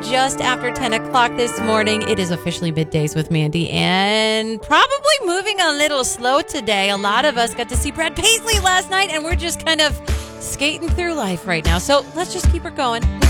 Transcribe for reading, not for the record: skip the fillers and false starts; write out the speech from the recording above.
just after 10 o'clock this morning. It is officially middays with Mandy, and probably moving a little slow today. A lot of us got to see Brad Paisley last night, and we're just kind of skating through life right now. So let's just keep her going.